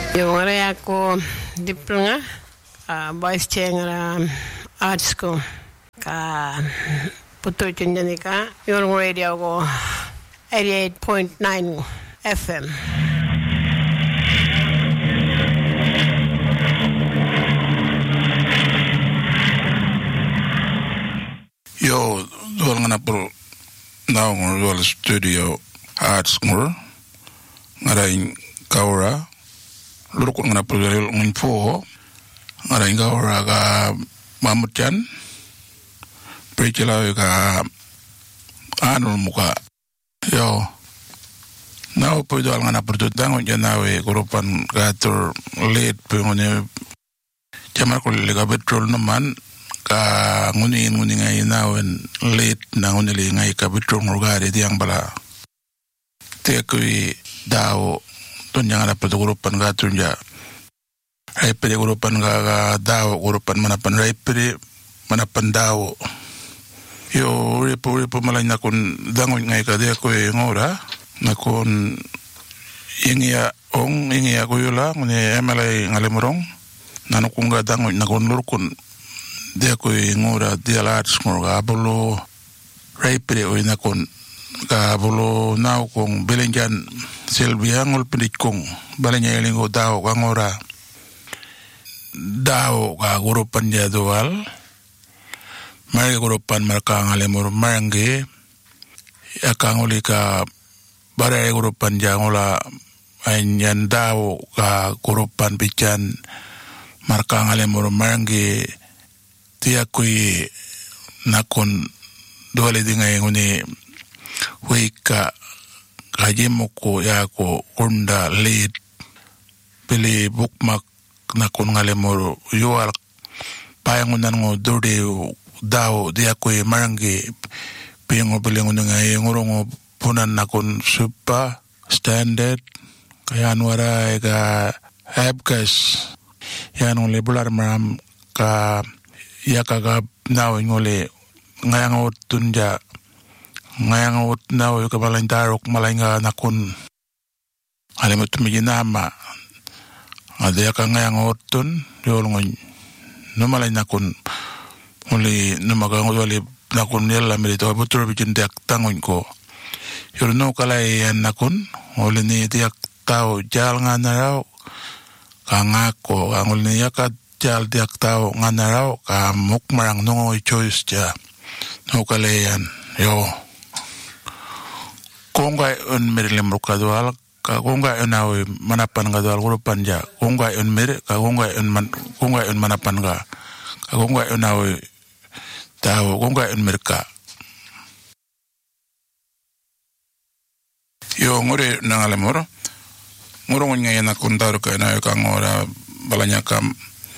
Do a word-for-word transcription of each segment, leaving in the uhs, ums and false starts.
Yung ngara ako diploma uh, boys chengara art school ka puto chunjani ka yung radio ko eighty-eight point nine F M. Yo, dual nga na po na ang dual studio arts school ngaraing kaura lurukot nga na po ng po ngaraing kaura ka mamutyan prechilaw ka ano muka yo now po dual nga na po tutangon dyan nawe kurupan katur late po yung nga chamar ko liga petrol naman ka ngunin ngunin ngay nawen late na ngunili ngay ka bitrong rugari diang bala te kui daw tunya nga pa grupan ga tunya ay pede grupan ga daw grupan manapan ay pede manapan daw yo ripo ripo malay na kun dangon ngay ka dia kui ngora na kun ingia ong ingia kuyula ngune emalay ngalemurong nanukung ga dangon na kun lurkun dia ko ngora dia lat ngora bolo raipre o ina kon ka bolo naw kong belenjan selbia ngol pinit kong balenya lingo daw ka ngora daw ka gurupan dia dual mari gurupan marka ngale mur mangi akanguli ka bare gurupan dia ngola anyan daw ka gurupan pican marka ngale mur mangi tia kui nakon dole dinga nguni wika kajemoko yako kunda lead pili bukmak nakon ngalemoro yual payangunan ngo dode daw dia kui marangi pingo bilingo nga ngorongo punan nakon super standard kaya anwara ga abkas yan lebular maram ka ya kaga naw ngole ngayang utun ja ngayang ut naw ka balandarok malinga nakun alimot mijinama ade ka ngayang utun yolngon no malay nakun uli no magang wali nakun nila milito butur bijin dak tangon ko yolno kalay yan nakun uli ni tiak tao jal nga naraw kangako ang uli niya ka jal diak tao nga naraw ka mukmarang nungoy choice ja no kalayan yo kung kay un merilim rukadual ka kung kay un awi manapan ka dual gurupan ja kung kay un mer ka kung kay un man kung kay un manapan ka ka kung kay un awi tao kung kay un merka yo ngore nangalamor ngurong ngayon na kuntar ka na ka ngora balanya kam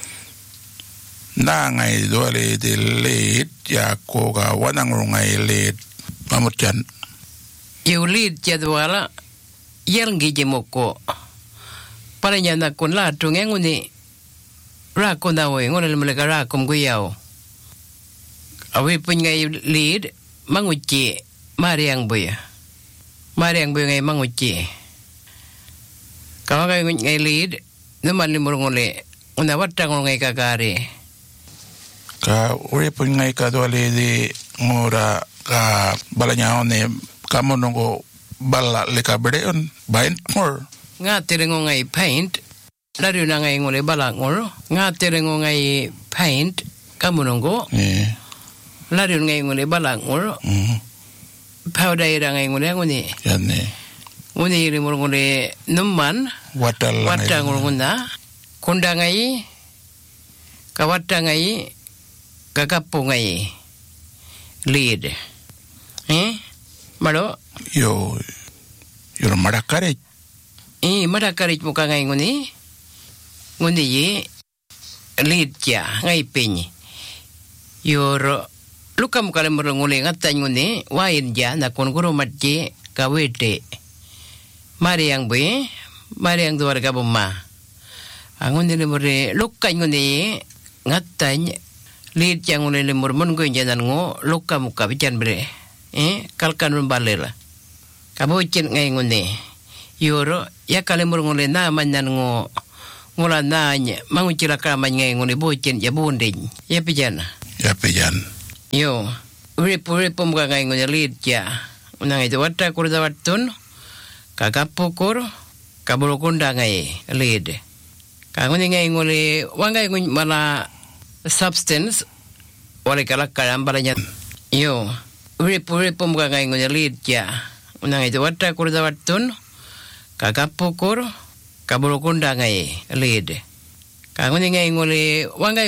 na ngay dole de lead ya ko ga wanang ngay lead mamutyan yu lead ya dwala yel ngi moko para nya na kun la tu nguni ra ko na we ngol le ga ra kum gu yao awi pun ngay lead manguchi mariang buya mariang buya ngay manguchi ka ga ngay lead no man limur ngole una watang ngay kagare ka uri pun ngai ka dole di ngora ka balanya one kamo nongo bala le ka bereon bain mor nga terengo ngai paint lari na ngai ngole bala ngor nga terengo ngai paint kamo nongo eh lari ngai ngole bala ngor mm powder ira ngai ngole ngone yanne ngone iri mor ngole numman watal watal ngona kunda ngai ka watal ngai kagapo ngai lead eh malo yo yo marakare eh marakare muka ngai nguni nguni ye lead ya ngai penyi yo luka muka le ngule ngata nguni wain ja na kon guru matje kawete mariang boy mariang duar ga bomma angun le more luka nguni ngatanya lead yang ngule le mormon go janan ngo luka muka bican bre eh kalkan balela kabo cin ngai ngune yoro ya kale mur ngule na manan ngo ngula nanya mangucila kama ngai ngone bocen ya bondeng ya pijana Ya pijan. yo ripo ripo mga ngai ngone lead ya unang itu wata kurda watun kagapokor kabulokunda ngai lead kangone ngai ngole wangai ngun mala substance wale kala kalambalanya yo ripo ripo mga ngai ngone lead ya unang itu wata kurda watun kagapokor kabulokunda ngai lead kangone ngai ngole wangai